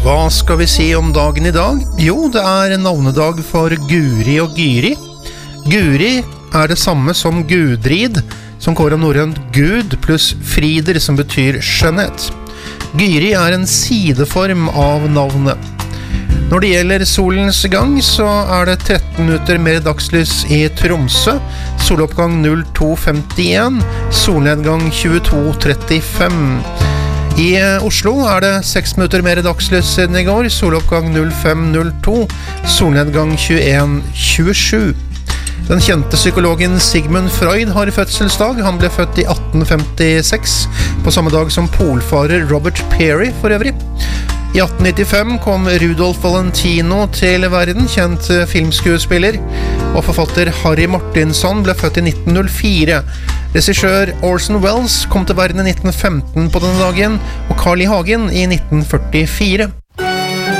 Hva skal vi si om dagen i dag? Jo, det navnedag for Guri og Gyri. Guri det samme som Gudrid, som går av norrønt Gud, pluss Frider, som betyr skjønnhet. Gyri en sideform av navnet. Når det gjelder solens gang, så det 13 minutter mer dagslys i Tromsø, soloppgang 02:51, solnedgang 22:35. I Oslo det 6 minutter mer dagslys siden i går, soloppgang 05:02, solnedgang 21:27. Den kjente psykologen Sigmund Freud har fødselsdag. Han ble født i 1856, på samme dag som polfarer Robert Peary for øvrig. I 1895 kom Rudolf Valentino til verden, kjent filmskuespiller, og forfatter Harry Martinson ble født i 1904. Regissør Orson Welles kom til verden i 1915 på denne dagen, og Carl I. Hagen i 1944.